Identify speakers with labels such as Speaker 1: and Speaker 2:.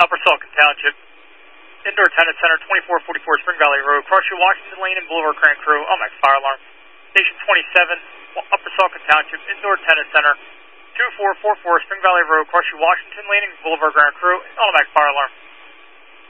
Speaker 1: Upper Saucon Township, Indoor Tennis Center, 2444 Spring Valley Road, Crossview Washington Lane and Boulevard Grand Crew, automatic fire alarm. Station 27, Upper Saucon Township, Indoor Tennis Center, 2444 Spring Valley Road, Crossview Washington Lane and Boulevard Grand Crew, automatic fire alarm.